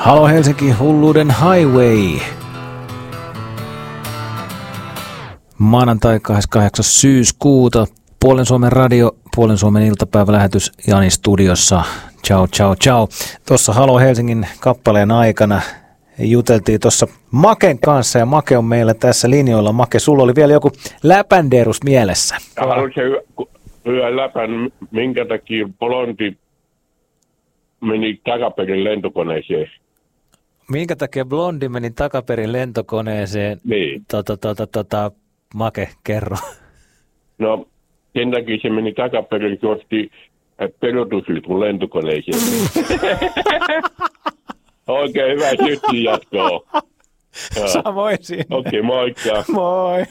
Halo Helsinki, hulluuden highway. Maanantai 28. syyskuuta. Puolen Suomen radio, Puolen Suomen iltapäivälähetys Jani studiossa. Ciao, ciao, ciao. Tuossa Halo Helsingin kappaleen aikana juteltiin tuossa Maken kanssa ja Make on meillä tässä linjoilla. Make, sulla oli vielä joku läpänderus mielessä. Haluaisin hyvä läpän, minkä takia Blondi meni takaperin lentokoneeseen. Minkä takia Blondi meni takaperin lentokoneeseen? Niin. Make, kerro. No, sen takia se meni takaperin, kun osti peruutuslipun lentokoneeseen. Oikein hyvä syksyn jatkoa. Samoin sinne. Okei, moikka. Moi.